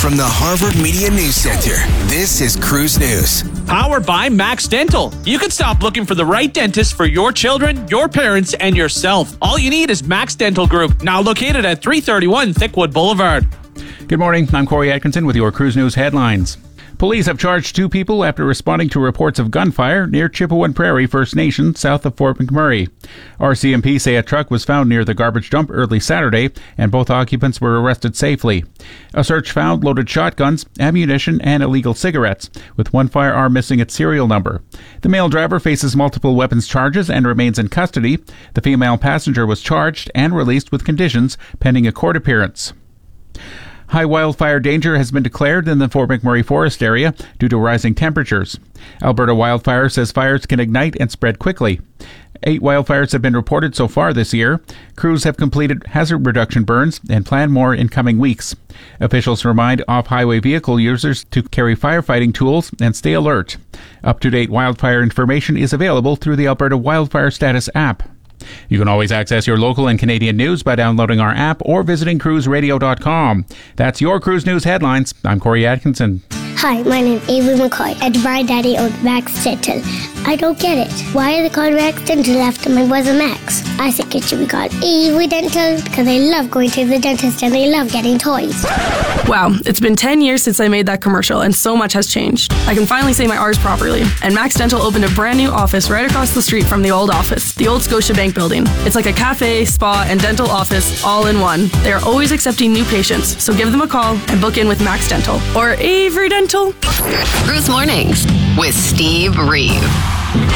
From the Harvard Media News Center, this is Cruise News. Powered by Max Dental. You can stop looking for the right dentist for your children, your parents, and yourself. All you need is Max Dental Group, now located at 331 Thickwood Boulevard. Good morning, I'm Corey Atkinson with your Cruise News headlines. Police have charged 2 people after responding to reports of gunfire near Chippewa Prairie First Nation south of Fort McMurray. RCMP say a truck was found near the garbage dump early Saturday and both occupants were arrested safely. A search found loaded shotguns, ammunition and illegal cigarettes, with one firearm missing its serial number. The male driver faces multiple weapons charges and remains in custody. The female passenger was charged and released with conditions pending a court appearance. High wildfire danger has been declared in the Fort McMurray forest area due to rising temperatures. Alberta Wildfire says fires can ignite and spread quickly. 8 wildfires have been reported so far this year. Crews have completed hazard reduction burns and plan more in coming weeks. Officials remind off-highway vehicle users to carry firefighting tools and stay alert. Up-to-date wildfire information is available through the Alberta Wildfire Status app. You can always access your local and Canadian news by downloading our app or visiting cruiseradio.com. That's your Cruise News headlines. I'm Corey Atkinson. Hi, my name is Avery McCoy, and my daddy owns Max Dental. I don't get it. Why are they called Max Dental after my brother Max? I think it should be called Avery Dental because they love going to the dentist and they love getting toys. Wow, it's been 10 years since I made that commercial and so much has changed. I can finally say my R's properly. And Max Dental opened a brand new office right across the street from the old office, the old Scotiabank building. It's like a cafe, spa, and dental office all in one. They are always accepting new patients, so give them a call and book in with Max Dental or Avery Dental. Cruise Mornings with Steve Reeve.